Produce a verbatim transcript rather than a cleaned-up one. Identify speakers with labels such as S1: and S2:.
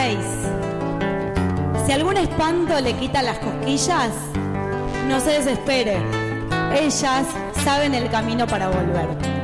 S1: Si algún espanto le quita las cosquillas, no se desespere. Ellas saben el camino para volver.